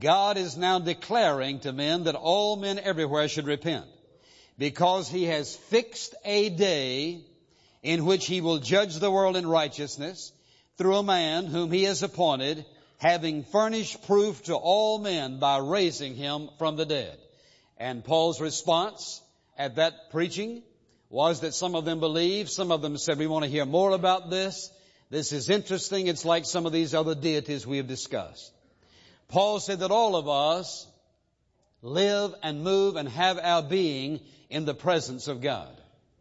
God is now declaring to men that all men everywhere should repent, because He has fixed a day in which He will judge the world in righteousness through a man whom He has appointed, having furnished proof to all men by raising Him from the dead. And Paul's response at that preaching was that some of them believed, some of them said, we want to hear more about this. This is interesting. It's like some of these other deities we have discussed. Paul said that all of us live and move and have our being in the presence of God.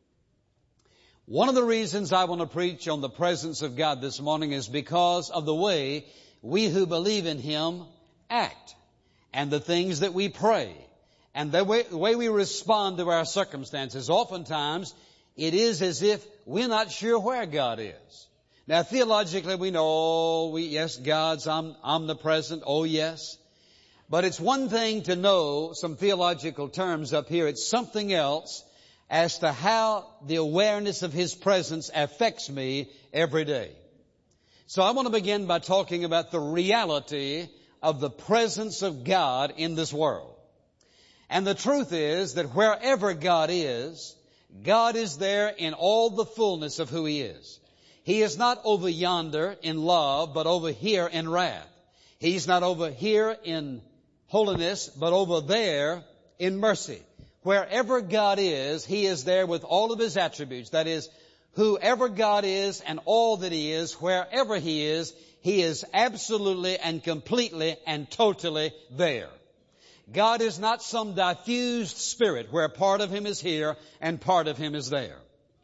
One of the reasons I want to preach on the presence of God this morning is because of the way we who believe in Him act, and the things that we pray, and the way we respond to our circumstances. Oftentimes, it is as if we're not sure where God is. Now, theologically, we know, yes, God's omnipresent. Oh, yes. But it's one thing to know some theological terms up here. It's something else as to how the awareness of His presence affects me every day. So I want to begin by talking about the reality of the presence of God in this world. And the truth is that wherever God is there in all the fullness of who He is. He is not over yonder in love, but over here in wrath. He's not over here in holiness, but over there in mercy. Wherever God is, He is there with all of His attributes. That is, whoever God is and all that He is, wherever He is absolutely and completely and totally there. God is not some diffused spirit where part of Him is here and part of Him is there.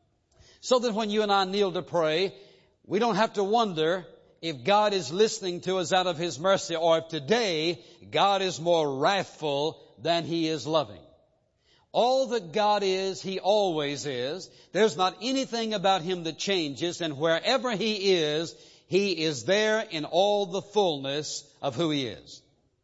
So that when you and I kneel to pray, we don't have to wonder if God is listening to us out of His mercy, or if today God is more wrathful than He is loving. All that God is, He always is. There's not anything about Him that changes, and wherever He is there in all the fullness of who He is.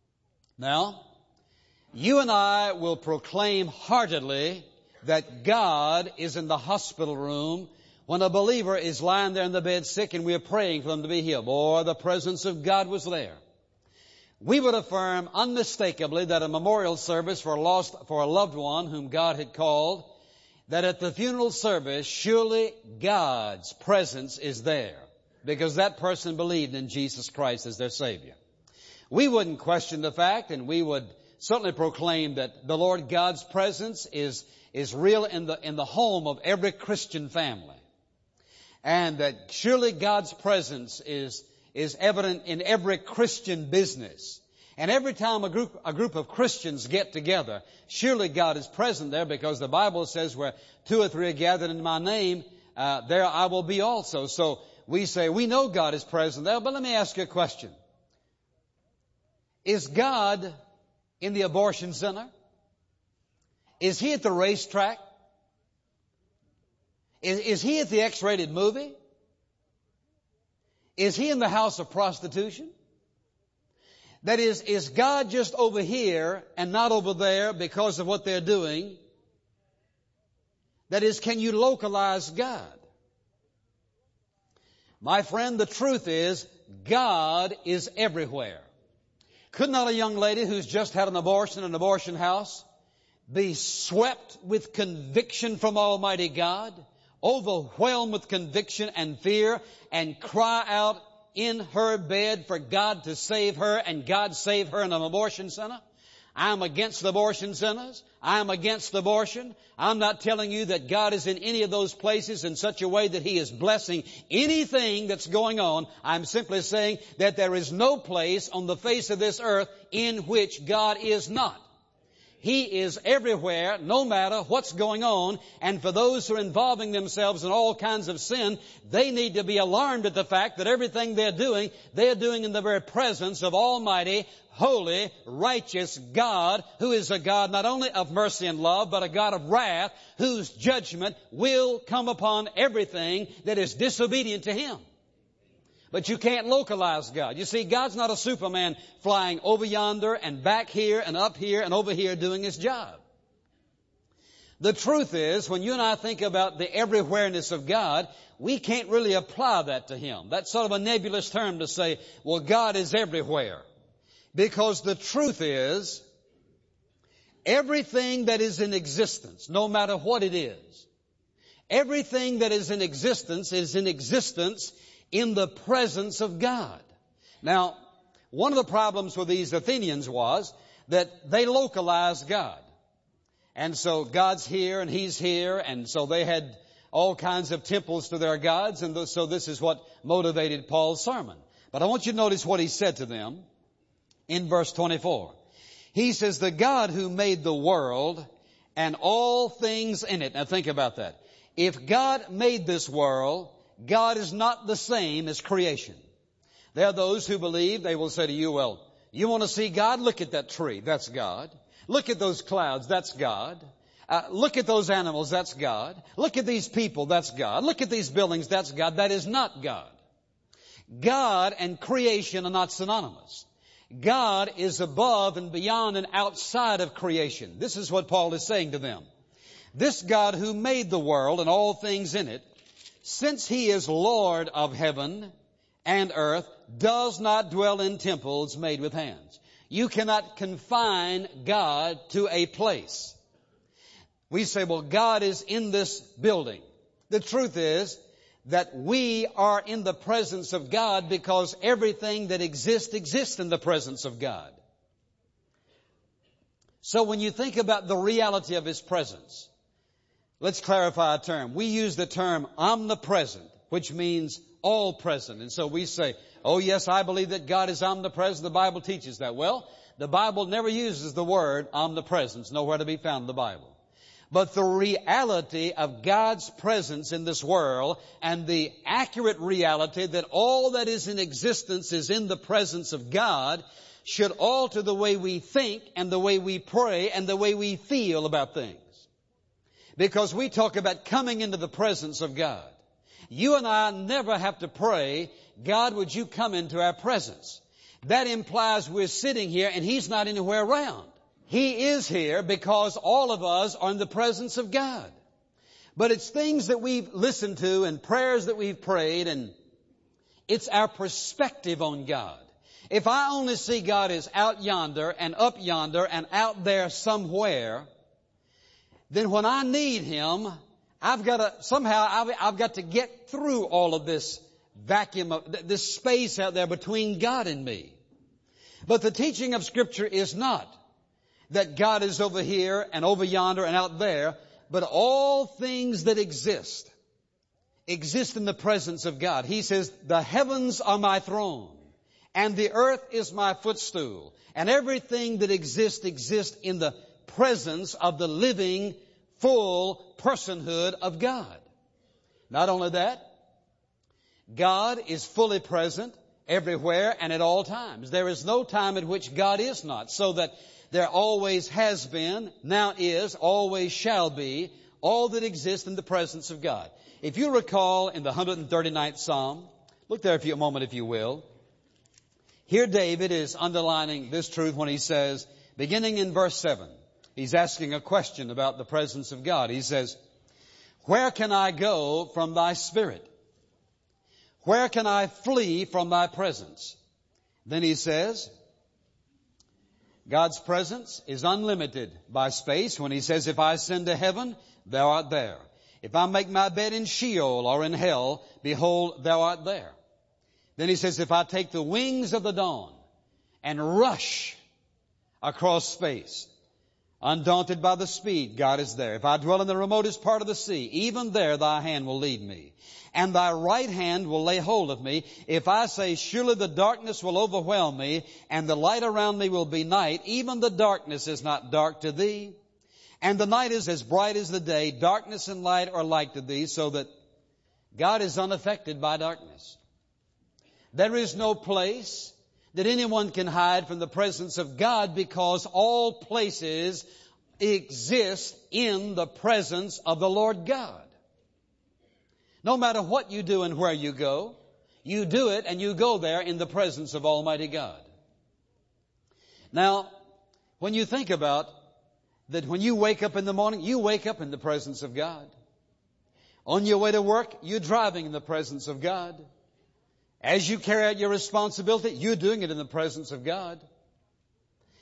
Now, you and I will proclaim heartedly that God is in the hospital room when a believer is lying there in the bed sick and we are praying for them to be healed. Boy, the presence of God was there. We would affirm unmistakably that a memorial service for a loved one whom God had called, that at the funeral service, surely God's presence is there, because that person believed in Jesus Christ as their Savior. We wouldn't question the fact, and we would certainly proclaim that the Lord God's presence is real in the home of every Christian family. And that surely God's presence is evident in every Christian business. And every time a group of Christians get together, surely God is present there, because the Bible says where two or three are gathered in my name, there I will be also. So we say we know God is present there, but let me ask you a question. Is God in the abortion center? Is He at the racetrack? Is He at the X-rated movie? Is He in the house of prostitution? That is God just over here and not over there because of what they're doing? That is, can you localize God? My friend, the truth is, God is everywhere. Could not a young lady who's just had an abortion in an abortion house be swept with conviction from Almighty God, overwhelmed with conviction and fear, and cry out in her bed for God to save her, and God save her in an abortion center? I'm against the abortion centers. I'm against abortion. I'm not telling you that God is in any of those places in such a way that He is blessing anything that's going on. I'm simply saying that there is no place on the face of this earth in which God is not. He is everywhere, no matter what's going on. And for those who are involving themselves in all kinds of sin, they need to be alarmed at the fact that everything they're doing in the very presence of Almighty, holy, righteous God, who is a God not only of mercy and love, but a God of wrath, whose judgment will come upon everything that is disobedient to Him. But you can't localize God. You see, God's not a Superman flying over yonder and back here and up here and over here doing His job. The truth is, when you and I think about the everywhereness of God, we can't really apply that to Him. That's sort of a nebulous term to say, well, God is everywhere. Because the truth is, everything that is in existence, no matter what it is, everything that is in existence in the presence of God. Now, one of the problems with these Athenians was that they localized God. And so God's here and He's here, and so they had all kinds of temples to their gods, and so this is what motivated Paul's sermon. But I want you to notice what he said to them in verse 24. He says, the God who made the world and all things in it. Now think about that. If God made this world, God is not the same as creation. There are those who believe, they will say to you, well, you want to see God? Look at that tree. That's God. Look at those clouds. That's God. Look at those animals. That's God. Look at these people. That's God. Look at these buildings. That's God. That is not God. God and creation are not synonymous. God is above and beyond and outside of creation. This is what Paul is saying to them. This God who made the world and all things in it, since He is Lord of heaven and earth, does not dwell in temples made with hands. You cannot confine God to a place. We say, well, God is in this building. The truth is that we are in the presence of God because everything that exists in the presence of God. So when you think about the reality of His presence, let's clarify a term. We use the term omnipresent, which means all present. And so we say, oh yes, I believe that God is omnipresent. The Bible teaches that. Well, the Bible never uses the word omnipresence, nowhere to be found in the Bible. But the reality of God's presence in this world and the accurate reality that all that is in existence is in the presence of God should alter the way we think and the way we pray and the way we feel about things. Because we talk about coming into the presence of God. You and I never have to pray, God, would you come into our presence? That implies we're sitting here and He's not anywhere around. He is here because all of us are in the presence of God. But it's things that we've listened to and prayers that we've prayed, and it's our perspective on God. If I only see God as out yonder and up yonder and out there somewhere, then when I need Him, I've got to get through all of this vacuum, this space out there between God and me. But the teaching of Scripture is not that God is over here and over yonder and out there, but all things that exist in the presence of God. He says, the heavens are my throne, and the earth is my footstool, and everything that exists in the presence of the living, full personhood of God. Not only that, God is fully present everywhere and at all times. There is no time at which God is not, so that there always has been, now is, always shall be, all that exists in the presence of God. If you recall in the 139th Psalm, look there for a moment if you will. Here David is underlining this truth when he says, beginning in verse 7, he's asking a question about the presence of God. He says, where can I go from thy spirit? Where can I flee from thy presence? Then he says, God's presence is unlimited by space when He says, if I ascend to heaven, thou art there. If I make my bed in Sheol or in hell, behold, thou art there. Then He says, if I take the wings of the dawn and rush across space, undaunted by the speed, God is there. If I dwell in the remotest part of the sea, even there thy hand will lead me, and thy right hand will lay hold of me. If I say, surely the darkness will overwhelm me, and the light around me will be night, even the darkness is not dark to thee, and the night is as bright as the day. Darkness and light are like to thee, so that God is unaffected by darkness. There is no place that anyone can hide from the presence of God, because all places exist in the presence of the Lord God. No matter what you do and where you go, you do it and you go there in the presence of Almighty God. Now, when you think about that, when you wake up in the morning, you wake up in the presence of God. On your way to work, you're driving in the presence of God. As you carry out your responsibility, you're doing it in the presence of God.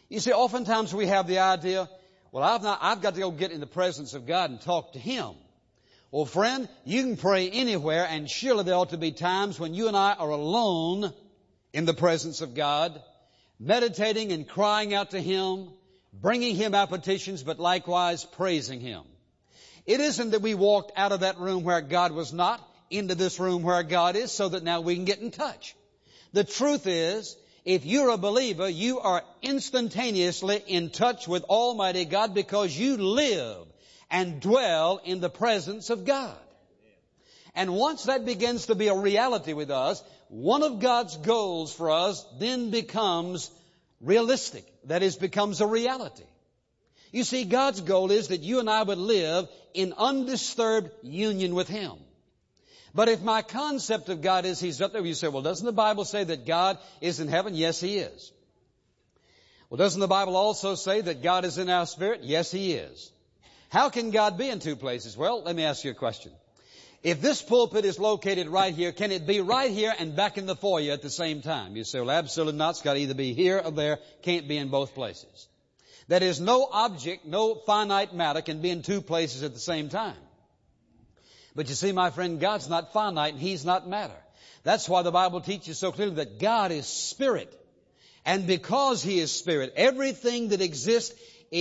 You see, oftentimes we have the idea, well, I've got to go get in the presence of God and talk to Him. Well, friend, you can pray anywhere, and surely there ought to be times when you and I are alone in the presence of God, meditating and crying out to Him, bringing Him our petitions, but likewise praising Him. It isn't that we walked out of that room where God was not into this room where God is so that now we can get in touch. The truth is, if you're a believer, you are instantaneously in touch with Almighty God because you live and dwell in the presence of God. And once that begins to be a reality with us, one of God's goals for us then becomes realistic. That is, becomes a reality. You see, God's goal is that you and I would live in undisturbed union with Him. But if my concept of God is He's up there, you say, well, doesn't the Bible say that God is in heaven? Yes, He is. Well, doesn't the Bible also say that God is in our spirit? Yes, He is. How can God be in two places? Well, let me ask you a question. If this pulpit is located right here, can it be right here and back in the foyer at the same time? You say, well, absolutely not. It's got to either be here or there. Can't be in both places. That is, no object, no finite matter can be in two places at the same time. But you see, my friend, God's not finite and He's not matter. That's why the Bible teaches so clearly that God is spirit. And because He is spirit, everything that exists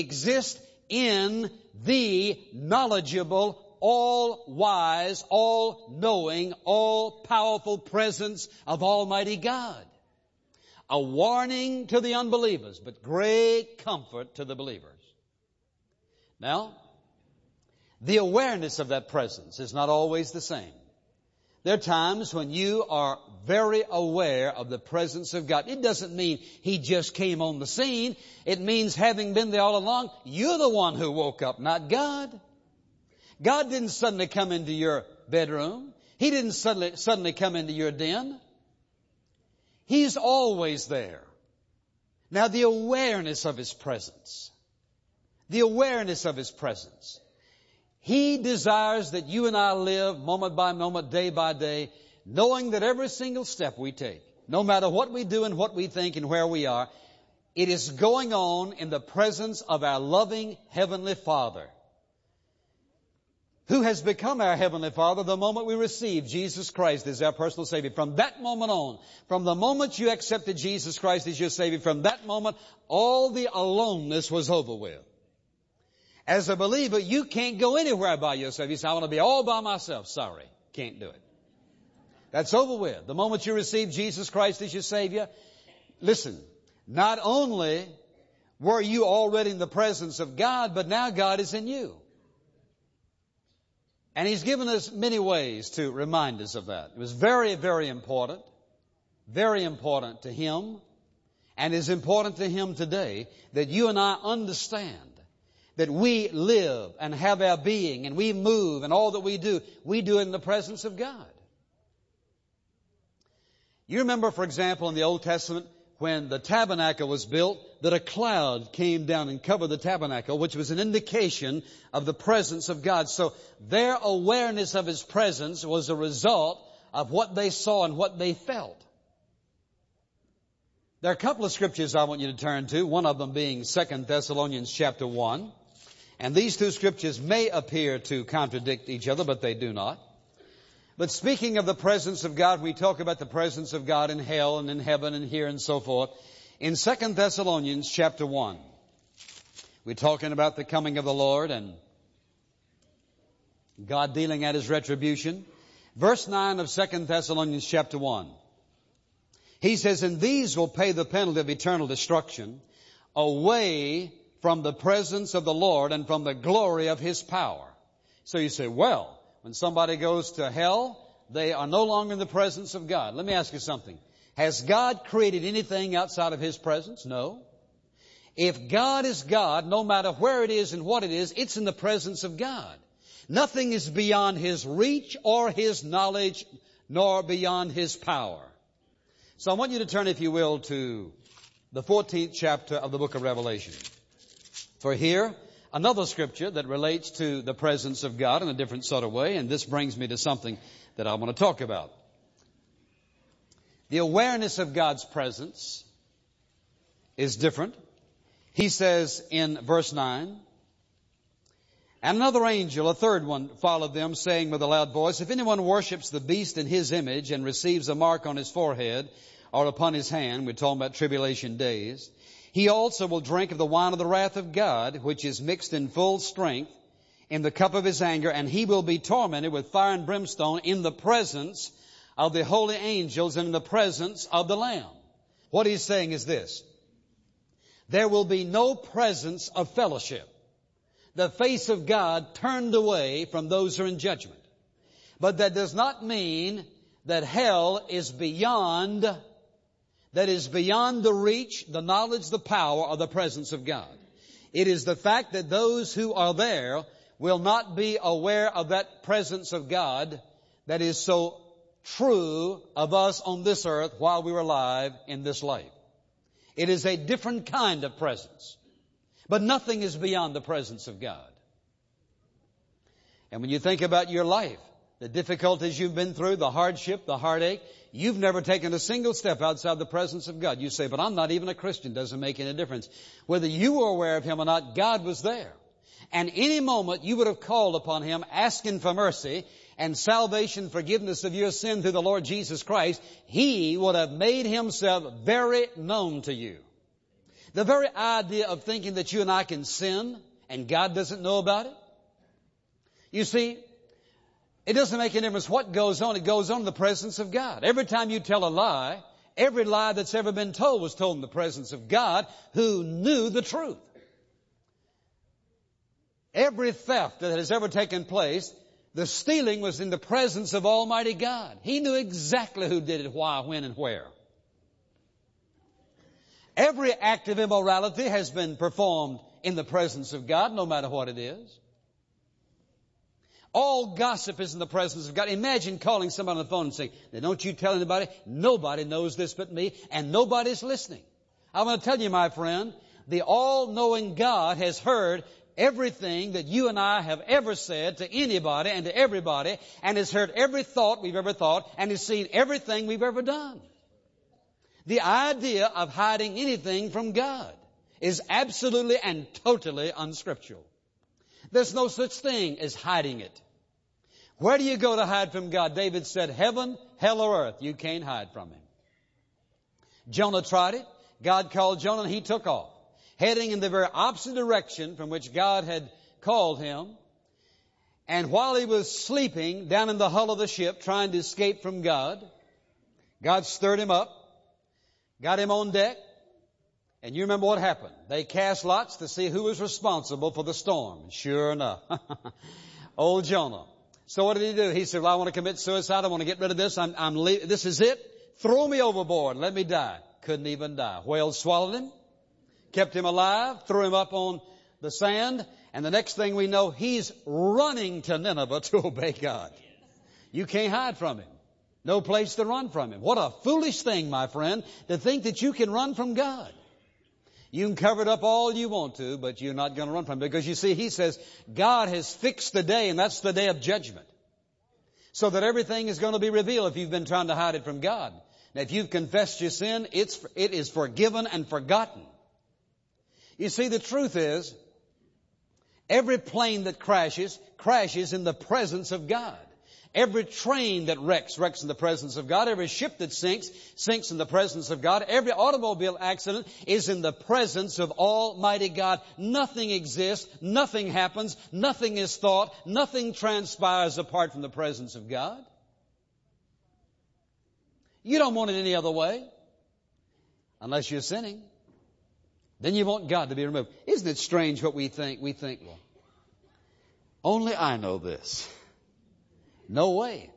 in the knowledgeable, all-wise, all-knowing, all-powerful presence of Almighty God. A warning to the unbelievers, but great comfort to the believers. Now, the awareness of that presence is not always the same. There are times when you are very aware of the presence of God. It doesn't mean He just came on the scene. It means, having been there all along, you're the one who woke up, not God. God didn't suddenly come into your bedroom. He didn't suddenly come into your den. He's always there. Now, the awareness of His presence. The awareness of His presence. He desires that you and I live moment by moment, day by day, knowing that every single step we take, no matter what we do and what we think and where we are, it is going on in the presence of our loving Heavenly Father, who has become our Heavenly Father the moment we receive Jesus Christ as our personal Savior. From that moment on, from the moment you accepted Jesus Christ as your Savior, from that moment, all the aloneness was over with. As a believer, you can't go anywhere by yourself. You say, I want to be all by myself. Sorry, can't do it. That's over with. The moment you receive Jesus Christ as your Savior, listen, not only were you already in the presence of God, but now God is in you. And He's given us many ways to remind us of that. It was very, very important to Him, and is important to Him today that you and I understand that we live and have our being and we move and all that we do in the presence of God. You remember, for example, in the Old Testament, when the tabernacle was built, that a cloud came down and covered the tabernacle, which was an indication of the presence of God. So their awareness of His presence was a result of what they saw and what they felt. There are a couple of scriptures I want you to turn to, one of them being 2 Thessalonians chapter 1. And these two scriptures may appear to contradict each other, but they do not. But speaking of the presence of God, we talk about the presence of God in hell and in heaven and here and so forth. In 2 Thessalonians chapter 1, we're talking about the coming of the Lord and God dealing out His retribution. Verse 9 of 2 Thessalonians chapter 1. He says, and these will pay the penalty of eternal destruction away from the presence of the Lord and from the glory of His power. So you say, well, when somebody goes to hell, they are no longer in the presence of God. Let me ask you something. Has God created anything outside of His presence? No. If God is God, no matter where it is and what it is, it's in the presence of God. Nothing is beyond His reach or His knowledge, nor beyond His power. So I want you to turn, if you will, to the 14th chapter of the book of Revelation. For here, another scripture that relates to the presence of God in a different sort of way, and this brings me to something that I want to talk about. The awareness of God's presence is different He says in verse 9, and another angel, a third one, followed them, saying with a loud voice, if anyone worships the beast in his image and receives a mark on his forehead or upon his hand, we're talking about tribulation days, he also will drink of the wine of the wrath of God, which is mixed in full strength in the cup of his anger, and he will be tormented with fire and brimstone in the presence of the holy angels and in the presence of the Lamb. What he's saying is this: there will be no presence of fellowship. The face of God turned away from those who are in judgment. But that does not mean that hell is beyond the reach, the knowledge, the power, or the presence of God. It is the fact that those who are there will not be aware of that presence of God that is so true of us on this earth while we were alive in this life. It is a different kind of presence. But nothing is beyond the presence of God. And when you think about your life, the difficulties you've been through, the hardship, the heartache, you've never taken a single step outside the presence of God. You say, but I'm not even a Christian. Doesn't make any difference. Whether you were aware of Him or not, God was there. And any moment you would have called upon Him asking for mercy and salvation, forgiveness of your sin through the Lord Jesus Christ, He would have made Himself very known to you. The very idea of thinking that you and I can sin and God doesn't know about it. You see, it doesn't make any difference what goes on. It goes on in the presence of God. Every time you tell a lie, every lie that's ever been told was told in the presence of God who knew the truth. Every theft that has ever taken place, the stealing was in the presence of Almighty God. He knew exactly who did it, why, when, and where. Every act of immorality has been performed in the presence of God, no matter what it is. All gossip is in the presence of God. Imagine calling somebody on the phone and saying, now don't you tell anybody. Nobody knows this but me, and nobody's listening. I'm going to tell you, my friend, the all-knowing God has heard everything that you and I have ever said to anybody and to everybody, and has heard every thought we've ever thought, and has seen everything we've ever done. The idea of hiding anything from God is absolutely and totally unscriptural. There's no such thing as hiding it. Where do you go to hide from God? David said, heaven, hell, or earth, you can't hide from Him. Jonah tried it. God called Jonah and he took off, heading in the very opposite direction from which God had called him. And while he was sleeping down in the hull of the ship trying to escape from God, God stirred him up, got him on deck, and you remember what happened. They cast lots to see who was responsible for the storm. Sure enough, old Jonah. So what did he do? He said, well, I want to commit suicide. I want to get rid of this. This is it. Throw me overboard. Let me die. Couldn't even die. Whale swallowed him, kept him alive, threw him up on the sand, and the next thing we know, he's running to Nineveh to obey God. You can't hide from Him. No place to run from Him. What a foolish thing, my friend, to think that you can run from God. You can cover it up all you want to, but you're not going to run from Him. Because you see, He says, God has fixed the day, and that's the day of judgment. So that everything is going to be revealed if you've been trying to hide it from God. Now, if you've confessed your sin, it is forgiven and forgotten. You see, the truth is, every plane that crashes in the presence of God. Every train that wrecks in the presence of God. Every ship that sinks in the presence of God. Every automobile accident is in the presence of Almighty God. Nothing exists, nothing happens, nothing is thought, nothing transpires apart from the presence of God. You don't want it any other way, unless you're sinning. Then you want God to be removed. Isn't it strange what we think? We think, well, only I know this. No way.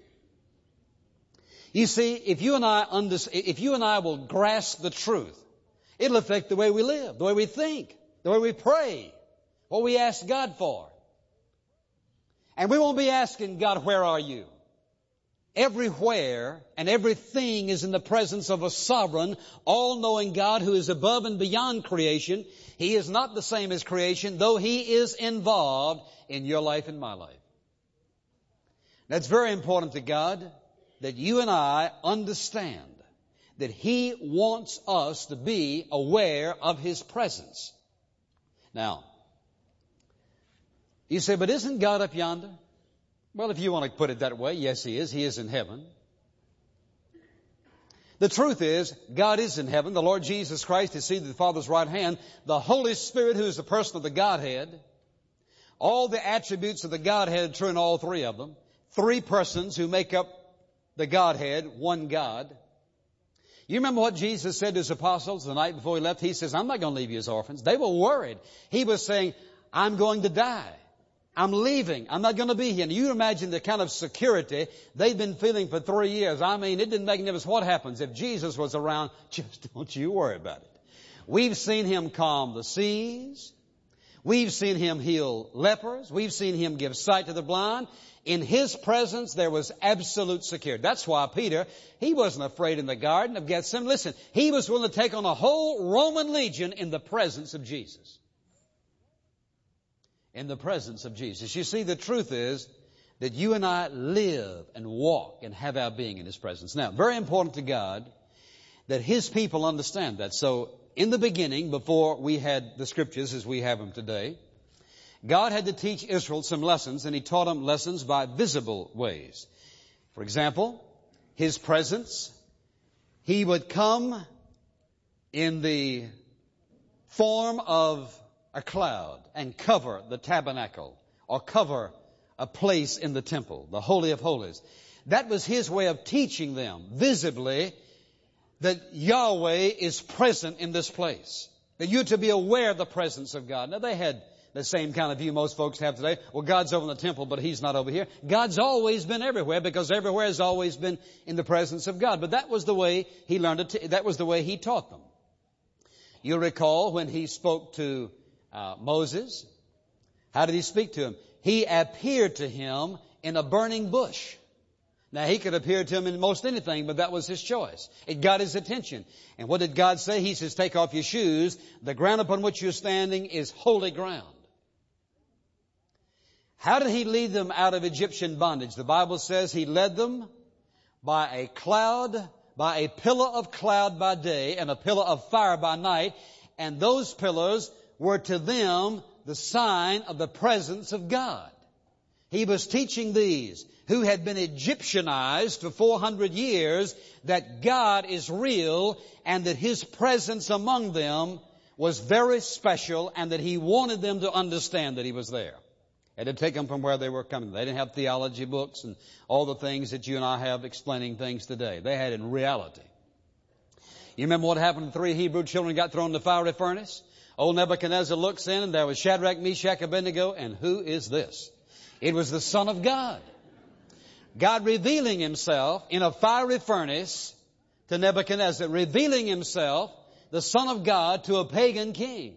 You see, if you and I will grasp the truth, it'll affect the way we live, the way we think, the way we pray, what we ask God for. And we won't be asking God, where are you? Everywhere and everything is in the presence of a sovereign, all-knowing God who is above and beyond creation. He is not the same as creation, though He is involved in your life and my life. That's very important to God, that you and I understand that He wants us to be aware of His presence. Now, you say, but isn't God up yonder? Well, if you want to put it that way, yes, He is. He is in heaven. The truth is, God is in heaven. The Lord Jesus Christ is seated at the Father's right hand. The Holy Spirit, who is the person of the Godhead, all the attributes of the Godhead are true in all three of them. Three persons who make up the Godhead, one God. You remember what Jesus said to His apostles the night before He left? He says, I'm not going to leave you as orphans. They were worried. He was saying, I'm going to die. I'm leaving. I'm not going to be here. And you imagine the kind of security they've been feeling for 3 years. I mean, it didn't make any difference what happens. If Jesus was around, just don't you worry about it. We've seen Him calm the seas. We've seen Him heal lepers. We've seen Him give sight to the blind. In His presence, there was absolute security. That's why Peter, he wasn't afraid in the Garden of Gethsemane. Listen, he was willing to take on a whole Roman legion in the presence of Jesus. In the presence of Jesus. You see, the truth is that you and I live and walk and have our being in His presence. Now, very important to God that His people understand that. So, in the beginning, before we had the Scriptures as we have them today, God had to teach Israel some lessons, and He taught them lessons by visible ways. For example, His presence. He would come in the form of a cloud and cover the tabernacle or cover a place in the temple, the Holy of Holies. That was His way of teaching them visibly that Yahweh is present in this place. That you're to be aware of the presence of God. Now they had the same kind of view most folks have today. Well, God's over in the temple, but He's not over here. God's always been everywhere because everywhere has always been in the presence of God. But that was the way He learned it. That was the way He taught them. You'll recall when He spoke to Moses. How did He speak to him? He appeared to him in a burning bush. Now, He could appear to him in most anything, but that was His choice. It got his attention. And what did God say? He says, take off your shoes. The ground upon which you're standing is holy ground. How did He lead them out of Egyptian bondage? The Bible says He led them by a cloud, by a pillar of cloud by day and a pillar of fire by night. And those pillars were to them the sign of the presence of God. He was teaching these who had been Egyptianized for 400 years that God is real and that His presence among them was very special and that He wanted them to understand that He was there. It had taken them from where they were coming. They didn't have theology books and all the things that you and I have explaining things today. They had it in reality. You remember what happened to 3 Hebrew children got thrown in the fiery furnace? Old Nebuchadnezzar looks in and there was Shadrach, Meshach, Abednego, and who is this? It was the Son of God. God revealing Himself in a fiery furnace to Nebuchadnezzar, revealing Himself, the Son of God, to a pagan king.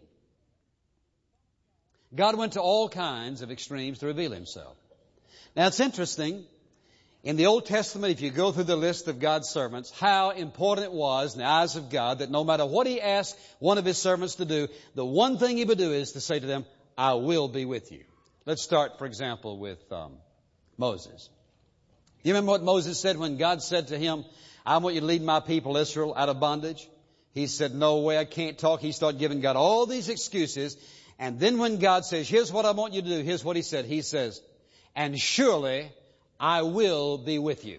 God went to all kinds of extremes to reveal Himself. Now it's interesting, in the Old Testament, if you go through the list of God's servants, how important it was in the eyes of God that no matter what He asked one of His servants to do, the one thing He would do is to say to them, I will be with you. Let's start, for example, with Moses. You remember what Moses said when God said to him, I want you to lead my people Israel out of bondage? He said, no way, I can't talk. He started giving God all these excuses. And then when God says, here's what I want you to do, here's what He said. He says, and surely I will be with you.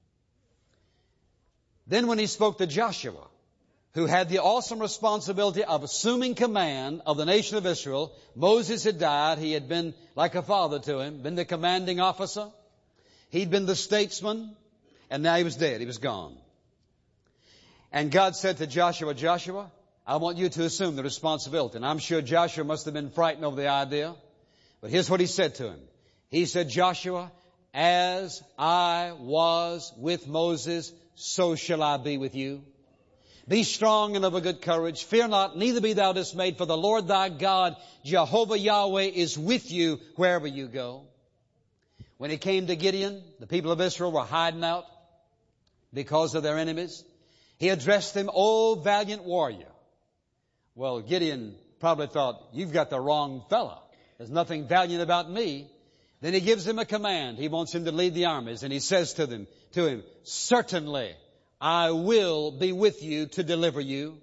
Then when He spoke to Joshua, who had the awesome responsibility of assuming command of the nation of Israel, Moses had died. He had been like a father to him, been the commanding officer. He'd been the statesman, and now he was dead. He was gone. And God said to Joshua, Joshua, I want you to assume the responsibility. And I'm sure Joshua must have been frightened over the idea. But here's what He said to him. He said, Joshua, as I was with Moses, so shall I be with you. Be strong and of a good courage. Fear not, neither be thou dismayed, for the Lord thy God, Jehovah Yahweh, is with you wherever you go. When it came to Gideon, the people of Israel were hiding out because of their enemies. He addressed them, O valiant warrior. Well, Gideon probably thought, you've got the wrong fella. There's nothing valiant about me. Then he gives him a command. He wants him to lead the armies. And he says to him, certainly I will be with you to deliver you.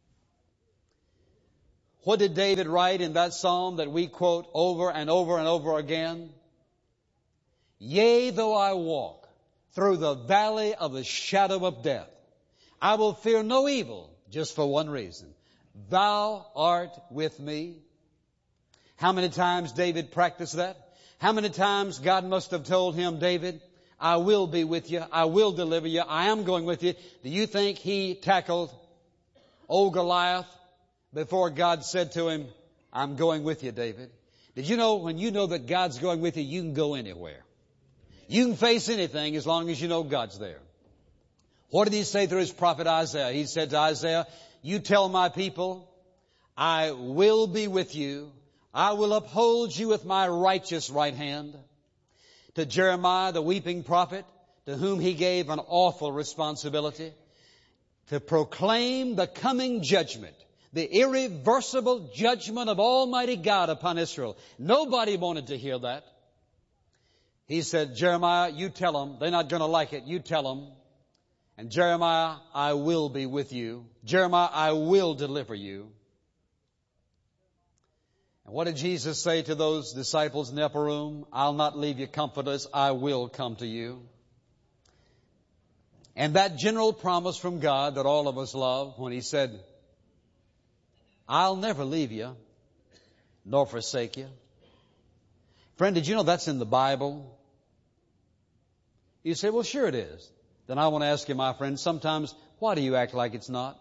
What did David write in that psalm that we quote over and over and over again? Yea, though I walk through the valley of the shadow of death, I will fear no evil, just for one reason. Thou art with me. How many times David practiced that? How many times God must have told him, David, I will be with you. I will deliver you. I am going with you. Do you think he tackled old Goliath before God said to him, I'm going with you, David? Did you know when you know that God's going with you, you can go anywhere. You can face anything as long as you know God's there. What did he say through his prophet Isaiah? He said to Isaiah, you tell my people, I will be with you. I will uphold you with my righteous right hand. To Jeremiah, the weeping prophet, to whom he gave an awful responsibility, to proclaim the coming judgment, the irreversible judgment of Almighty God upon Israel. Nobody wanted to hear that. He said, Jeremiah, you tell them. They're not going to like it. You tell them. And Jeremiah, I will be with you. Jeremiah, I will deliver you. And what did Jesus say to those disciples in the upper room? I'll not leave you comfortless. I will come to you. And that general promise from God that all of us love when He said, I'll never leave you nor forsake you. Friend, did you know that's in the Bible? You say, well, sure it is. Then I want to ask you, my friend, sometimes, why do you act like it's not?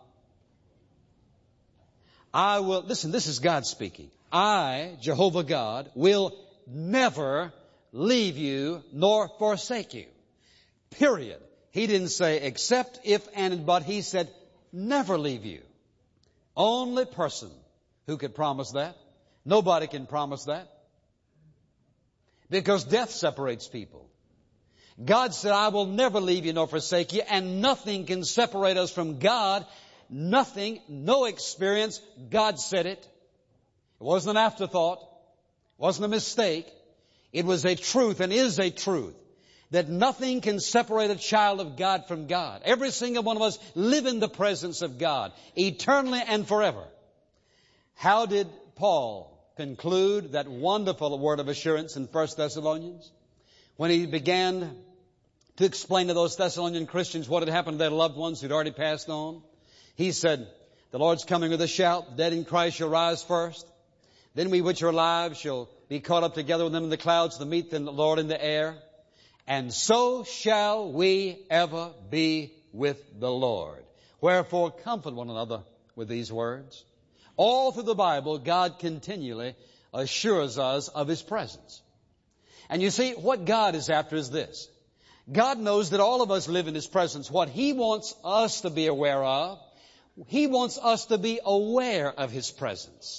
Listen, this is God speaking. I, Jehovah God, will never leave you nor forsake you. Period. He didn't say except, if, and, but. He said never leave you. Only person who could promise that. Nobody can promise that. Because death separates people. God said, I will never leave you nor forsake you, and nothing can separate us from God. Nothing, no experience. God said it. It wasn't an afterthought. It wasn't a mistake. It was a truth and is a truth that nothing can separate a child of God from God. Every single one of us live in the presence of God eternally and forever. How did Paul conclude that wonderful word of assurance in 1 Thessalonians? When he began to explain to those Thessalonian Christians what had happened to their loved ones who'd already passed on, he said, the Lord's coming with a shout. The dead in Christ shall rise first. Then we which are alive shall be caught up together with them in the clouds to meet the Lord in the air. And so shall we ever be with the Lord. Wherefore comfort one another with these words. All through the Bible, God continually assures us of His presence. And you see, what God is after is this. God knows that all of us live in His presence. What He wants us to be aware of, He wants us to be aware of His presence.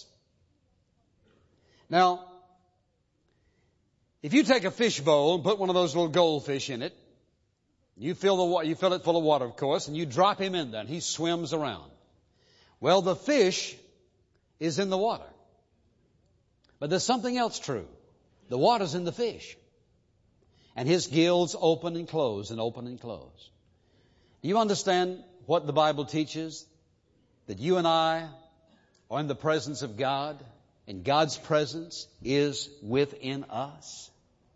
Now, if you take a fish bowl and put one of those little goldfish in it, you fill it full of water, of course, and you drop him in there, and he swims around. Well, the fish is in the water. But there's something else true. The water's in the fish. And his gills open and close and open and close. Do you understand what the Bible teaches? That you and I are in the presence of God, and God's presence is within us.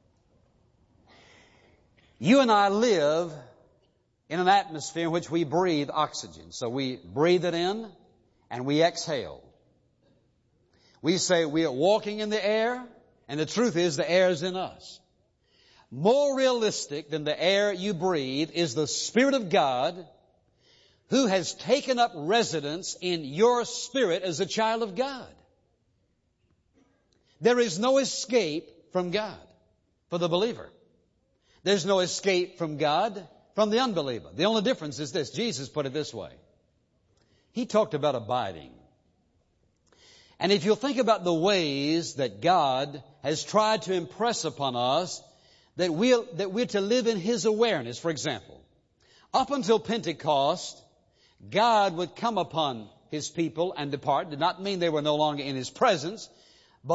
You and I live in an atmosphere in which we breathe oxygen. So we breathe it in and we exhale. We say we are walking in the air, and the truth is the air is in us. More realistic than the air you breathe is the Spirit of God who has taken up residence in your spirit as a child of God. There is no escape from God for the believer. There's no escape from God from the unbeliever. The only difference is this. Jesus put it this way. He talked about abiding. And if you'll think about the ways that God has tried to impress upon us that we're to live in His awareness, for example, up until Pentecost, God would come upon His people and depart. Did not mean they were no longer in His presence, but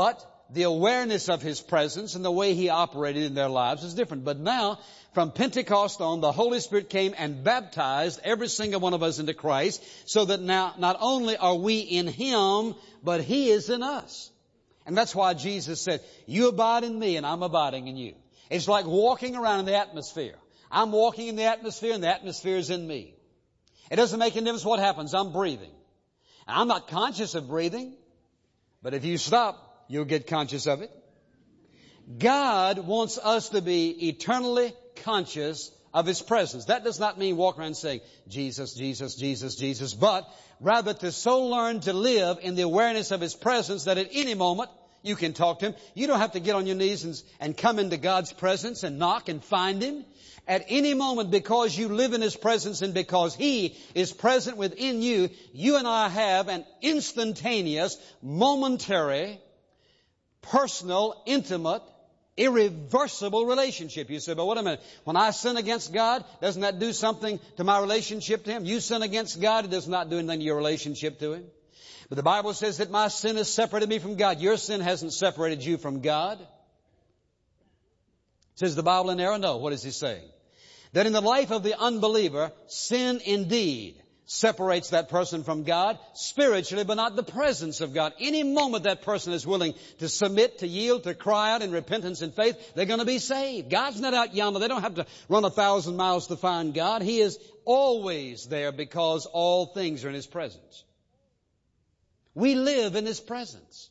the awareness of His presence and the way He operated in their lives is different. But now, from Pentecost on, the Holy Spirit came and baptized every single one of us into Christ, so that now not only are we in Him, but He is in us. And that's why Jesus said, you abide in me and I'm abiding in you. It's like walking around in the atmosphere. I'm walking in the atmosphere and the atmosphere is in me. It doesn't make any difference what happens. I'm breathing. And I'm not conscious of breathing, but if you stop, you'll get conscious of it. God wants us to be eternally conscious of His presence. That does not mean walk around saying, Jesus, Jesus, Jesus, Jesus, but rather to so learn to live in the awareness of His presence that at any moment you can talk to Him. You don't have to get on your knees and come into God's presence and knock and find Him. At any moment, because you live in His presence and because He is present within you, you and I have an instantaneous, momentary, personal, intimate, irreversible relationship. You say, but wait a minute. When I sin against God, doesn't that do something to my relationship to Him? You sin against God, it does not do anything to your relationship to Him. But the Bible says that my sin has separated me from God. Your sin hasn't separated you from God. Says the Bible in error? No. What is He saying? That in the life of the unbeliever, sin indeed separates that person from God spiritually, but not the presence of God. Any moment that person is willing to submit, to yield, to cry out in repentance and faith, they're going to be saved. God's not out yonder. They don't have to run 1,000 miles to find God. He is always there because all things are in His presence. We live in His presence.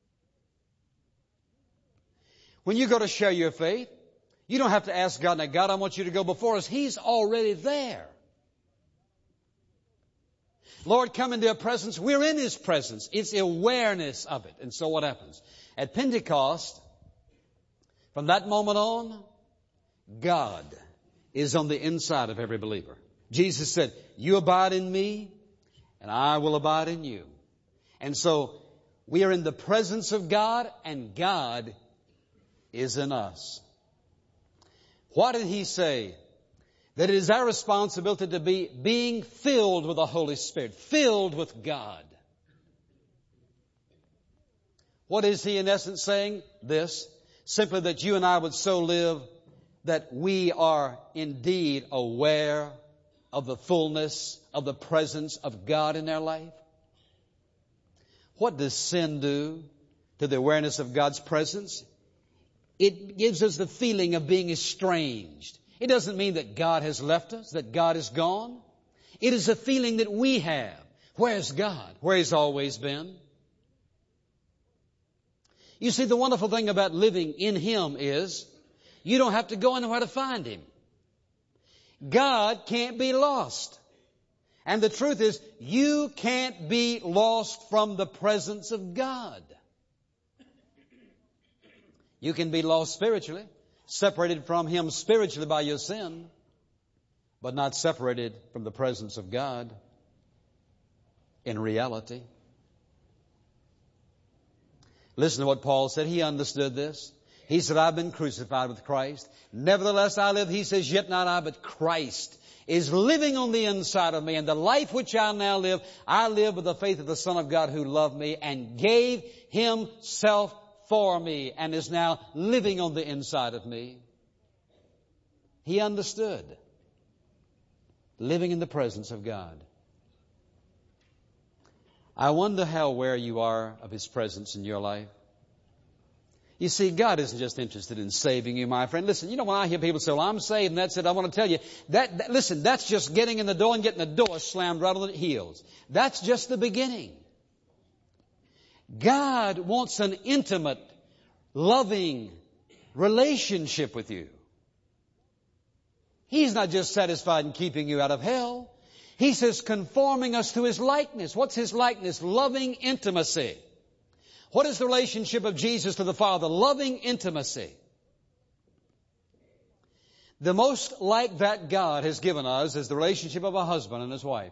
When you go to share your faith, you don't have to ask God, now God, I want you to go before us. He's already there. Lord, come into your presence. We're in His presence. It's awareness of it. And so what happens? At Pentecost, from that moment on, God is on the inside of every believer. Jesus said, you abide in me and I will abide in you. And so we are in the presence of God and God is in us. What did He say? That it is our responsibility to be being filled with the Holy Spirit, filled with God. What is He in essence saying? This, simply that you and I would so live that we are indeed aware of the fullness of the presence of God in our life. What does sin do to the awareness of God's presence? It gives us the feeling of being estranged. It doesn't mean that God has left us, that God is gone. It is a feeling that we have. Where's God? Where He's always been. You see, the wonderful thing about living in Him is you don't have to go anywhere to find Him. God can't be lost. And the truth is, you can't be lost from the presence of God. You can be lost spiritually, separated from Him spiritually by your sin, but not separated from the presence of God in reality. Listen to what Paul said. He understood this. He said, I've been crucified with Christ. Nevertheless I live, he says, yet not I, but Christ is living on the inside of me. And the life which I now live, I live with the faith of the Son of God who loved me and gave Himself for me and is now living on the inside of me. He understood living in the presence of God. I wonder how aware you are of His presence in your life. You see, God isn't just interested in saving you, my friend. Listen, you know, when I hear people say, well, I'm saved and that's it, I want to tell you, listen, that's just getting in the door and getting the door slammed right on the heels. That's just the beginning. God wants an intimate, loving relationship with you. He's not just satisfied in keeping you out of hell. He says conforming us to His likeness. What's His likeness? Loving intimacy. What is the relationship of Jesus to the Father? Loving intimacy. The most like that God has given us is the relationship of a husband and his wife.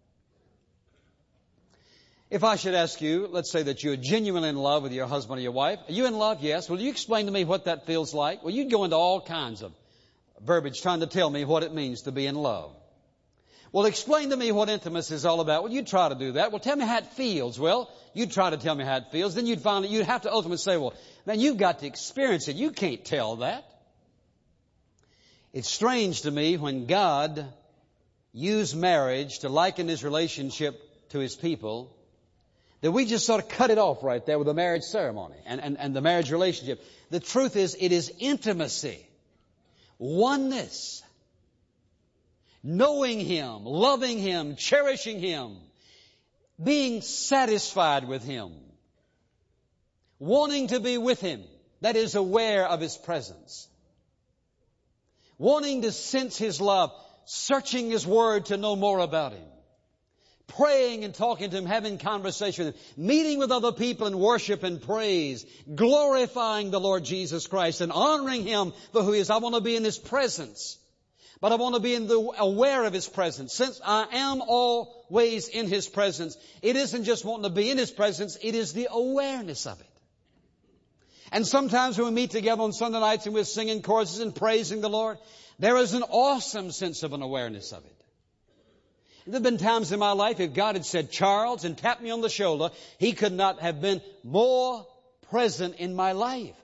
If I should ask you, let's say that you're genuinely in love with your husband or your wife. Are you in love? Yes. Will you explain to me what that feels like? Well, you'd go into all kinds of verbiage trying to tell me what it means to be in love. Well, explain to me what intimacy is all about. Well, you'd try to do that. Well, tell me how it feels. Well, you'd try to tell me how it feels. Then you'd have to ultimately say, well, man, you've got to experience it. You can't tell that. It's strange to me when God used marriage to liken His relationship to His people, that we just sort of cut it off right there with the marriage ceremony and the marriage relationship. The truth is, it is intimacy, oneness, knowing Him, loving Him, cherishing Him, being satisfied with Him, wanting to be with Him, that is, aware of His presence, wanting to sense His love, searching His Word to know more about Him, praying and talking to Him, having conversation with Him, meeting with other people in worship and praise, glorifying the Lord Jesus Christ and honoring Him for who He is. I want to be in His presence, but I want to be aware of His presence. Since I am always in His presence, it isn't just wanting to be in His presence, it is the awareness of it. And sometimes when we meet together on Sunday nights and we're singing choruses and praising the Lord, there is an awesome sense of an awareness of it. There have been times in my life, if God had said, Charles, and tapped me on the shoulder, He could not have been more present in my life.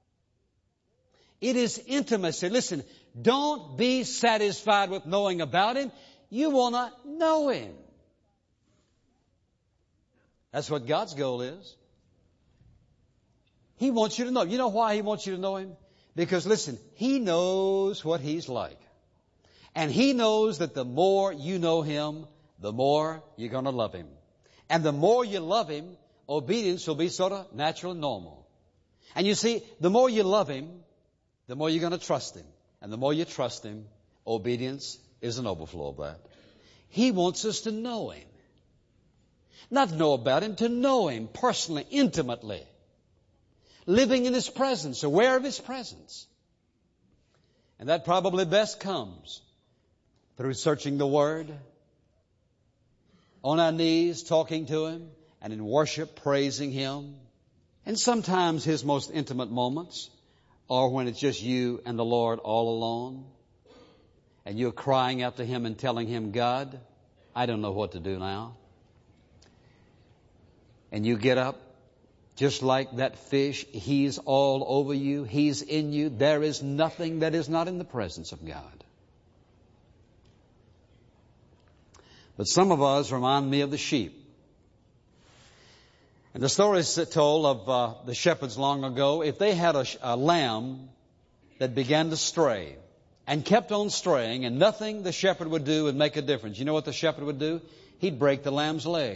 It is intimacy. Listen, don't be satisfied with knowing about Him. You want to know Him. That's what God's goal is. He wants you to know. You know why He wants you to know Him? Because, listen, He knows what He's like. And He knows that the more you know Him, the more you're going to love Him. And the more you love Him, obedience will be sort of natural and normal. And you see, the more you love Him, the more you're going to trust Him. And the more you trust Him, obedience is an overflow of that. He wants us to know Him. Not know about Him, to know Him personally, intimately. Living in His presence, aware of His presence. And that probably best comes through searching the Word, on our knees talking to Him, and in worship praising Him. And sometimes His most intimate moments are when it's just you and the Lord all alone, and you're crying out to Him and telling Him, God, I don't know what to do now. And you get up, just like that fish, He's all over you, He's in you. There is nothing that is not in the presence of God. But some of us remind me of the sheep. And the story is told of the shepherds long ago. If they had a lamb that began to stray and kept on straying, and nothing the shepherd would do would make a difference, you know what the shepherd would do? He'd break the lamb's leg,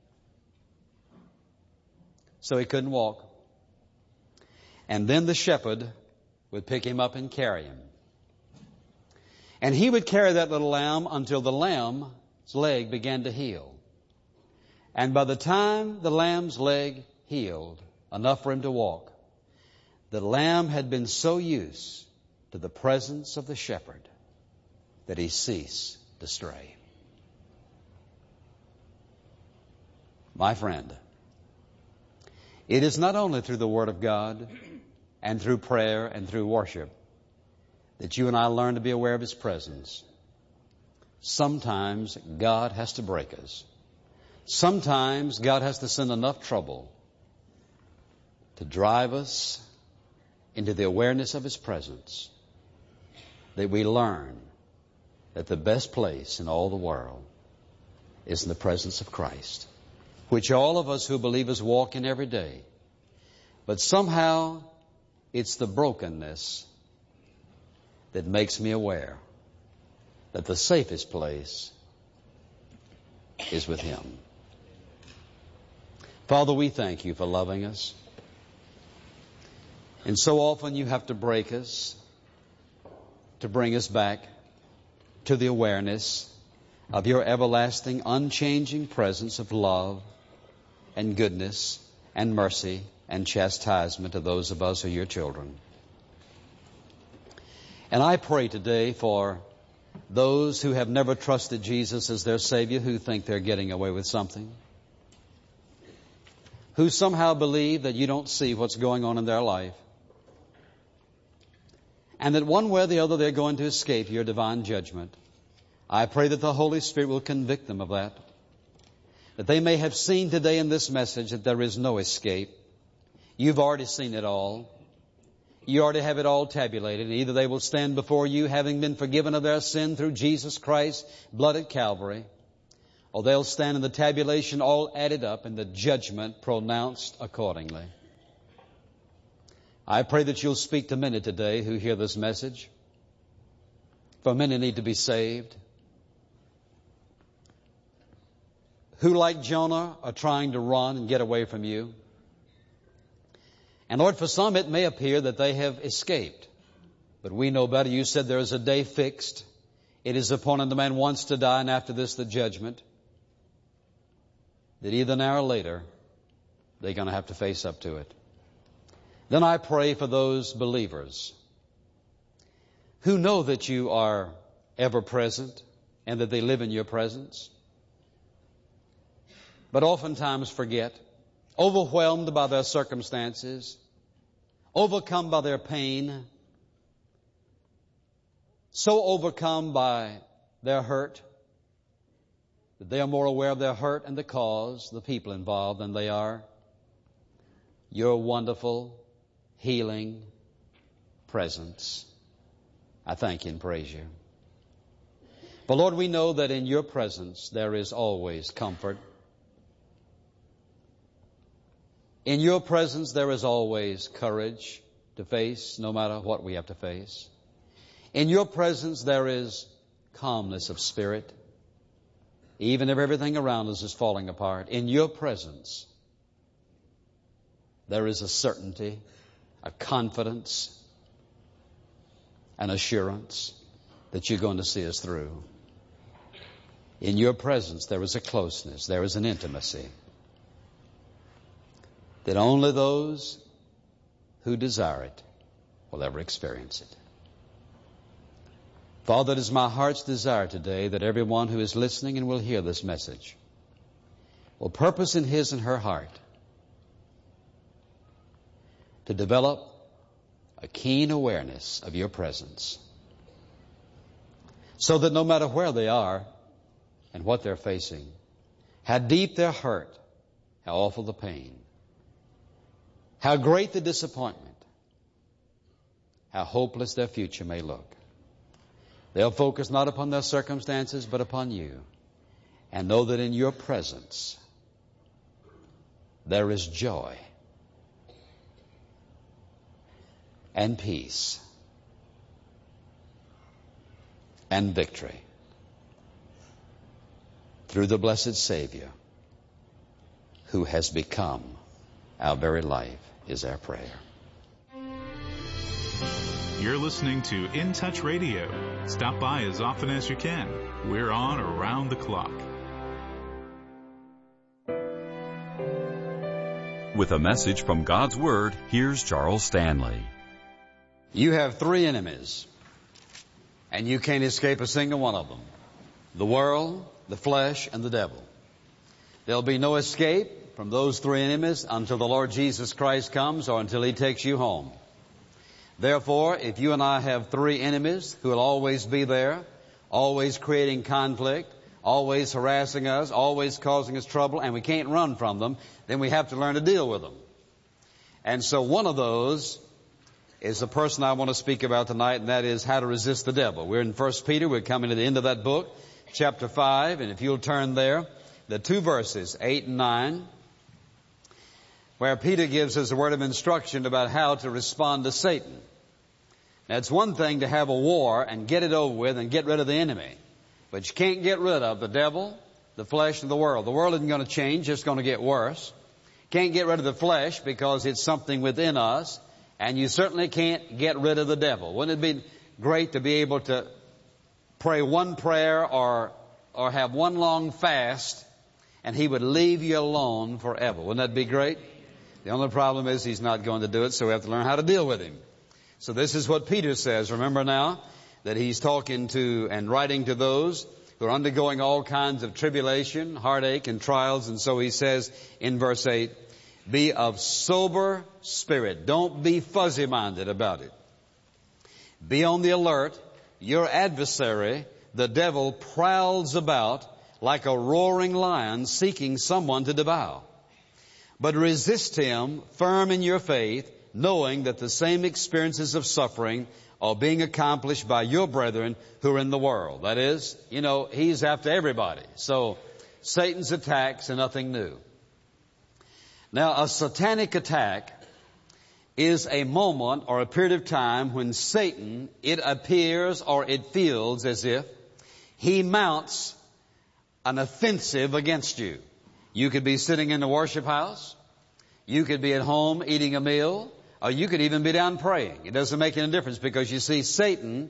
so he couldn't walk. And then the shepherd would pick him up and carry him. And he would carry that little lamb until the lamb's leg began to heal. And by the time the lamb's leg healed, enough for him to walk, the lamb had been so used to the presence of the shepherd that he ceased to stray. My friend, it is not only through the Word of God and through prayer and through worship that you and I learn to be aware of His presence. Sometimes God has to break us. Sometimes God has to send enough trouble to drive us into the awareness of His presence that we learn that the best place in all the world is in the presence of Christ, which all of us who believers walk in every day. But somehow it's the brokenness that makes me aware that the safest place is with Him. Father, we thank You for loving us. And so often You have to break us to bring us back to the awareness of Your everlasting, unchanging presence of love and goodness and mercy and chastisement to those of us who are Your children. And I pray today for those who have never trusted Jesus as their Savior, who think they're getting away with something, who somehow believe that You don't see what's going on in their life, and that one way or the other they're going to escape Your divine judgment. I pray that the Holy Spirit will convict them of that they may have seen today in this message that there is no escape. You've already seen it all. You already have it all tabulated. Either they will stand before you having been forgiven of their sin through Jesus Christ's blood at Calvary, or they'll stand in the tabulation all added up and the judgment pronounced accordingly. I pray that you'll speak to many today who hear this message, for many need to be saved, who, like Jonah, are trying to run and get away from you. And Lord, for some it may appear that they have escaped. But we know better. You said there is a day fixed. It is appointed the man wants to die, and after this the judgment. That either now or later, they're going to have to face up to it. Then I pray for those believers who know that you are ever present and that they live in your presence, but oftentimes forget, overwhelmed by their circumstances, overcome by their pain, so overcome by their hurt that they are more aware of their hurt and the cause, the people involved, than they are your wonderful, healing presence. I thank you and praise you. But Lord, we know that in your presence there is always comfort. In your presence there is always courage to face no matter what we have to face. In your presence there is calmness of spirit, even if everything around us is falling apart. In your presence there is a certainty, a confidence, an assurance that you're going to see us through. In your presence there is a closeness, there is an intimacy that only those who desire it will ever experience it. Father, it is my heart's desire today that everyone who is listening and will hear this message will purpose in his and her heart to develop a keen awareness of your presence, so that no matter where they are and what they're facing, how deep their hurt, how awful the pain, how great the disappointment, how hopeless their future may look, they'll focus not upon their circumstances but upon you, and know that in your presence there is joy and peace and victory through the blessed Savior who has become our very life, is our prayer. You're listening to In Touch Radio. Stop by as often as you can. We're on around the clock. With a message from God's Word, here's Charles Stanley. You have three enemies, and you can't escape a single one of them: the world, the flesh, and the devil. There'll be no escape from those three enemies until the Lord Jesus Christ comes or until He takes you home. Therefore, if you and I have three enemies who will always be there, always creating conflict, always harassing us, always causing us trouble, and we can't run from them, then we have to learn to deal with them. And so one of those is the person I want to speak about tonight, and that is how to resist the devil. We're in 1 Peter. We're coming to the end of that book, chapter 5, and if you'll turn there, the two verses, 8 and 9, where Peter gives us a word of instruction about how to respond to Satan. Now, it's one thing to have a war and get it over with and get rid of the enemy, but you can't get rid of the devil, the flesh, and the world. The world isn't going to change, it's going to get worse. Can't get rid of the flesh because it's something within us, and you certainly can't get rid of the devil. Wouldn't it be great to be able to pray one prayer or have one long fast and he would leave you alone forever? Wouldn't that be great? The only problem is he's not going to do it, so we have to learn how to deal with him. So this is what Peter says. Remember now that he's talking to and writing to those who are undergoing all kinds of tribulation, heartache, and trials. And so he says in verse 8, be of sober spirit. Don't be fuzzy-minded about it. Be on the alert. Your adversary, the devil prowls about like a roaring lion seeking someone to devour. But resist him firm in your faith, knowing that the same experiences of suffering are being accomplished by your brethren who are in the world. That is, he's after everybody. So Satan's attacks are nothing new. Now, a satanic attack is a moment or a period of time when Satan, it appears or it feels as if he mounts an offensive against you. You could be sitting in the worship house. You could be at home eating a meal. Or you could even be down praying. It doesn't make any difference because you see, Satan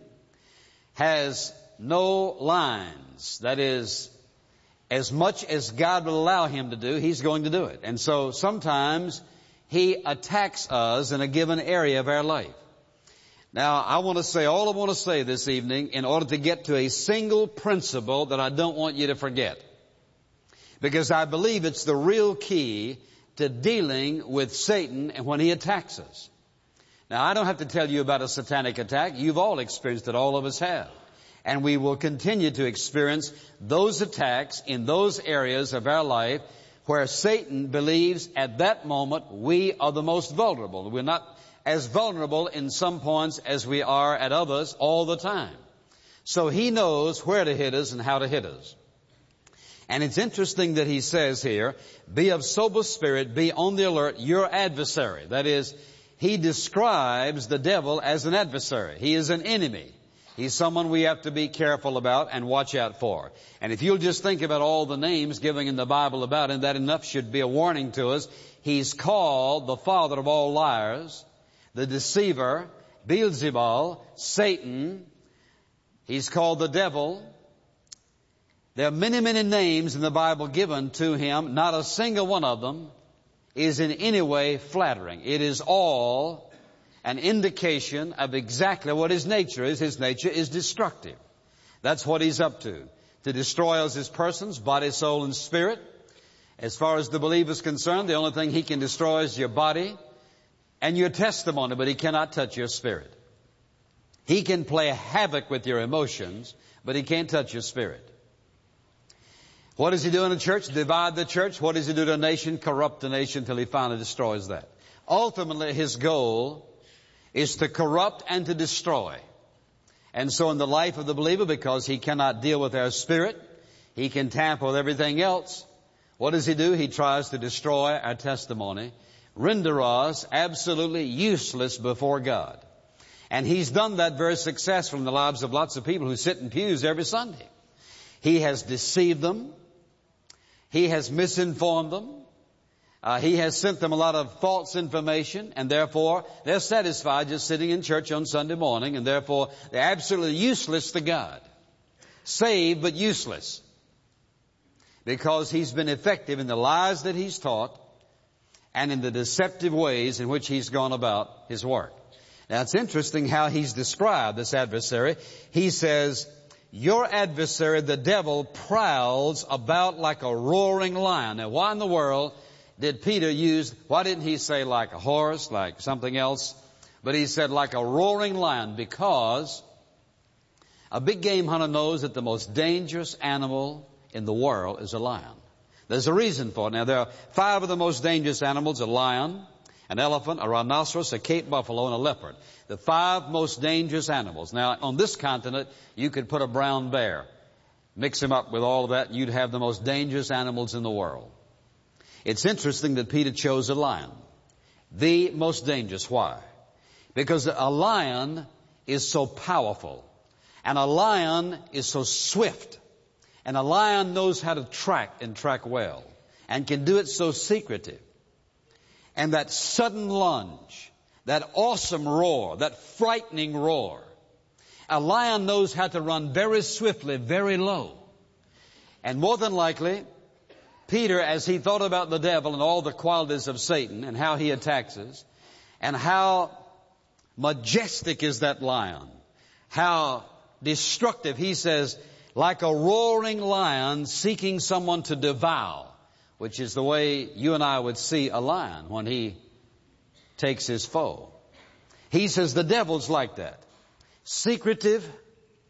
has no lines. That is, as much as God will allow him to do, he's going to do it. And so sometimes he attacks us in a given area of our life. Now, all I want to say this evening in order to get to a single principle that I don't want you to forget. Because I believe it's the real key to dealing with Satan and when he attacks us. Now, I don't have to tell you about a satanic attack. You've all experienced it. All of us have. And we will continue to experience those attacks in those areas of our life where Satan believes at that moment we are the most vulnerable. We're not as vulnerable in some points as we are at others all the time. So he knows where to hit us and how to hit us. And it's interesting that he says here, be of sober spirit, be on the alert, your adversary. That is, he describes the devil as an adversary. He is an enemy. He's someone we have to be careful about and watch out for. And if you'll just think about all the names given in the Bible about him, that enough should be a warning to us. He's called the father of all liars, the deceiver, Beelzebul, Satan. He's called the devil. There are many, many names in the Bible given to him. Not a single one of them is in any way flattering. It is all an indication of exactly what his nature is. His nature is destructive. That's what he's up to destroy us as persons, body, soul, and spirit. As far as the believer is concerned, the only thing he can destroy is your body and your testimony, but he cannot touch your spirit. He can play havoc with your emotions, but he can't touch your spirit. What does he do in a church? Divide the church. What does he do to a nation? Corrupt the nation until he finally destroys that. Ultimately, his goal is to corrupt and to destroy. And so in the life of the believer, because he cannot deal with our spirit, he can tamper with everything else. What does he do? He tries to destroy our testimony, render us absolutely useless before God. And he's done that very successfully in the lives of lots of people who sit in pews every Sunday. He has deceived them. He has misinformed them. He has sent them a lot of false information, and therefore they're satisfied just sitting in church on Sunday morning, and therefore they're absolutely useless to God. Saved but useless. Because he's been effective in the lies that he's taught and in the deceptive ways in which he's gone about his work. Now it's interesting how he's described this adversary. He says, your adversary, the devil, prowls about like a roaring lion. Now why in the world did Peter why didn't he say like a horse, like something else? But he said like a roaring lion, because a big game hunter knows that the most dangerous animal in the world is a lion. There's a reason for it. Now there are 5 of the most dangerous animals: a lion, an elephant, a rhinoceros, a Cape buffalo, and a leopard. The 5 most dangerous animals. Now on this continent, you could put a brown bear, mix him up with all of that, you'd have the most dangerous animals in the world. It's interesting that Peter chose a lion. The most dangerous. Why? Because a lion is so powerful. And a lion is so swift. And a lion knows how to track and track well. And can do it so secretive. And that sudden lunge, that awesome roar, that frightening roar. A lion knows how to run very swiftly, very low. And more than likely, Peter, as he thought about the devil and all the qualities of Satan and how he attacks us, and how majestic is that lion, how destructive, he says, like a roaring lion seeking someone to devour, which is the way you and I would see a lion when he takes his foe. He says the devil's like that. Secretive,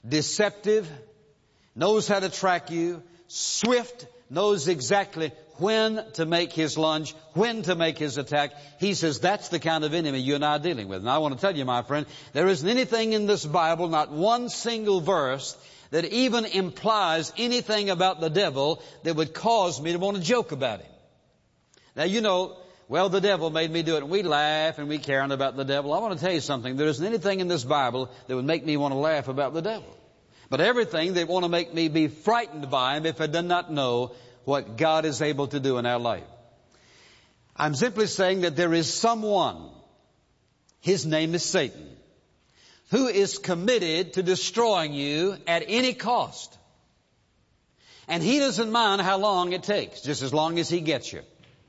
deceptive, knows how to track you, swift, knows exactly when to make his lunge, when to make his attack. He says that's the kind of enemy you and I are dealing with. And I want to tell you, my friend, there isn't anything in this Bible, not one single verse, that even implies anything about the devil that would cause me to want to joke about him. Now, you know, well, the devil made me do it. And we laugh and we carry on about the devil. I want to tell you something. There isn't anything in this Bible that would make me want to laugh about the devil. But everything that want to make me be frightened by him if I do not know what God is able to do in our life. I'm simply saying that there is someone, his name is Satan, who is committed to destroying you at any cost. And he doesn't mind how long it takes, just as long as he gets you.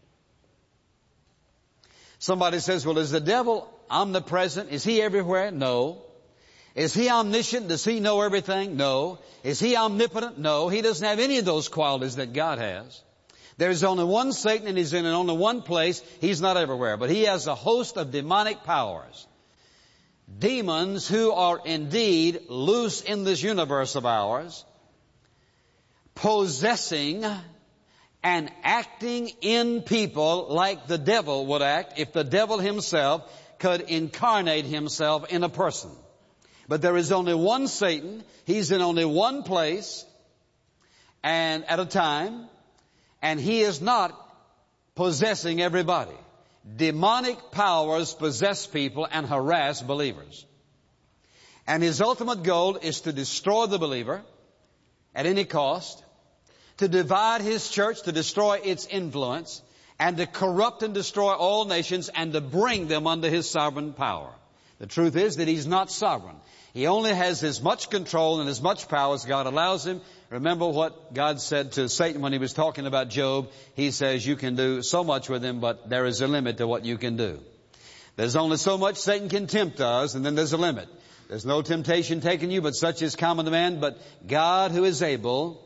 Somebody says, well, is the devil omnipresent? Is he everywhere? No. Is he omniscient? Does he know everything? No. Is he omnipotent? No. He doesn't have any of those qualities that God has. There's only one Satan and he's in only one place. He's not everywhere. But he has a host of demonic powers. Demons who are indeed loose in this universe of ours, possessing and acting in people like the devil would act if the devil himself could incarnate himself in a person. But there is only one Satan. He's in only one place and at a time, and he is not possessing everybody. Demonic powers possess people and harass believers. And his ultimate goal is to destroy the believer at any cost, to divide his church, to destroy its influence, and to corrupt and destroy all nations and to bring them under his sovereign power. The truth is that he's not sovereign. He only has as much control and as much power as God allows him. Remember what God said to Satan when he was talking about Job. He says you can do so much with him, but there is a limit to what you can do. There's only so much Satan can tempt us, and then there's a limit. There's no temptation taken you, but such is common to man. But God, who is able,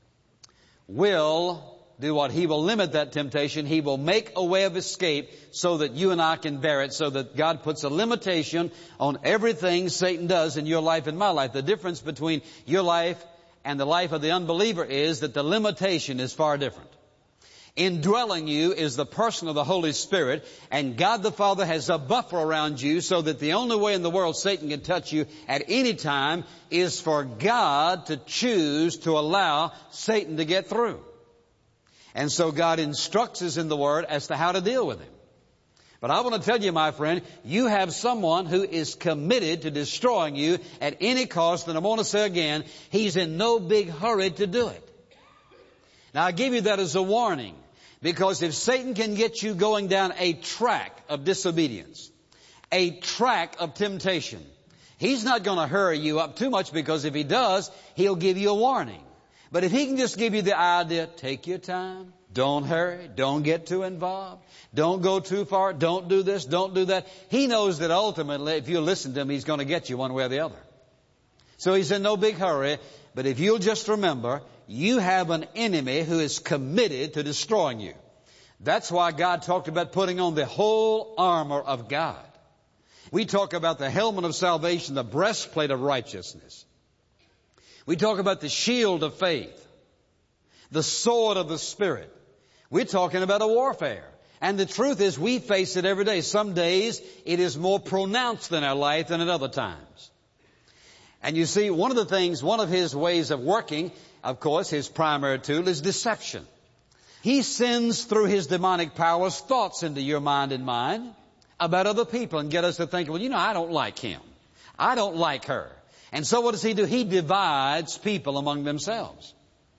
will do what? He will limit that temptation. He will make a way of escape so that you and I can bear it, so that God puts a limitation on everything Satan does in your life and my life. The difference between your life and the life of the unbeliever is that the limitation is far different. Indwelling you is the person of the Holy Spirit, and God the Father has a buffer around you so that the only way in the world Satan can touch you at any time is for God to choose to allow Satan to get through. And so God instructs us in the Word as to how to deal with him. But I want to tell you, my friend, you have someone who is committed to destroying you at any cost. And I want to say again, he's in no big hurry to do it. Now, I give you that as a warning, because if Satan can get you going down a track of disobedience, a track of temptation, he's not going to hurry you up too much, because if he does, he'll give you a warning. But if he can just give you the idea, take your time, don't hurry, don't get too involved, don't go too far, don't do this, don't do that. He knows that ultimately, if you listen to him, he's going to get you one way or the other. So he's in no big hurry. But if you'll just remember, you have an enemy who is committed to destroying you. That's why God talked about putting on the whole armor of God. We talk about the helmet of salvation, the breastplate of righteousness. We talk about the shield of faith, the sword of the Spirit. We're talking about a warfare. And the truth is, we face it every day. Some days it is more pronounced in our life than at other times. And you see, one of his ways of working, of course, his primary tool is deception. He sends through his demonic powers thoughts into your mind and mine about other people and get us to think, well, you know, I don't like him. I don't like her. And so what does he do? He divides people among themselves.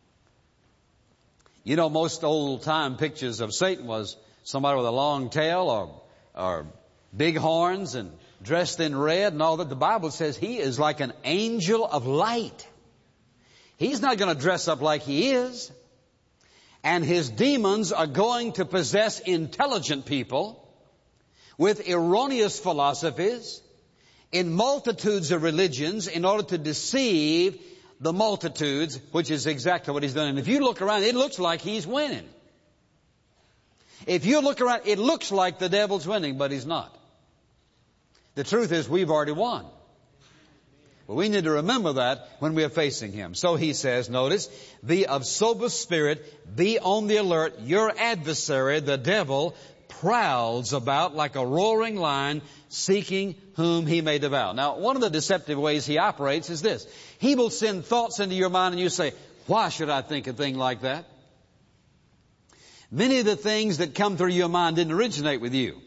You know, most old-time pictures of Satan was somebody with a long tail or big horns and dressed in red and all that. The Bible says he is like an angel of light. He's not going to dress up like he is. And his demons are going to possess intelligent people with erroneous philosophies in multitudes of religions in order to deceive the multitudes, which is exactly what he's done. And if you look around, it looks like he's winning. If you look around, it looks like the devil's winning, but he's not. The truth is, we've already won. But we need to remember that when we are facing him. So he says, notice, be of sober spirit, be on the alert. Your adversary, the devil, prowls about like a roaring lion, seeking whom he may devour. Now, one of the deceptive ways he operates is this. He will send thoughts into your mind and you say, why should I think a thing like that? Many of the things that come through your mind didn't originate with you.